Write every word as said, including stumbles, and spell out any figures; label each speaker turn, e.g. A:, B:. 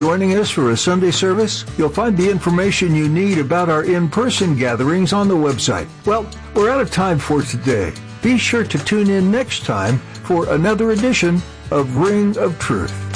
A: Joining us for a Sunday service? You'll find the information you need about our in-person gatherings on the website. Well, we're out of time for today. Be sure to tune in next time for another edition of Ring of Truth.